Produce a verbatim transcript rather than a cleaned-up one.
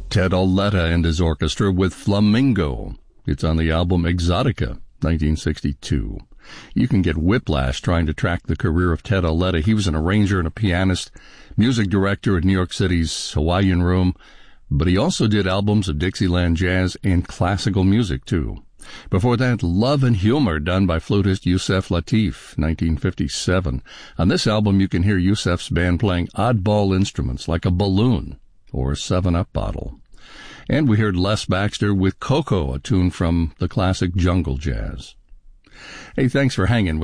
Ted Auletta and his orchestra with Flamingo. It's on the album Exotica, nineteen sixty-two. You can get whiplash trying to track the career of Ted Auletta. He was an arranger and a pianist, music director at New York City's Hawaiian Room, but he also did albums of Dixieland jazz and classical music, too. Before that, Love and Humor, done by flutist Yusef Lateef, nineteen fifty-seven. On this album, you can hear Yusef's band playing oddball instruments like a balloon or a seven up bottle. And we heard Les Baxter with Coco, a tune from the classic Jungle Jazz. Hey, thanks for hanging with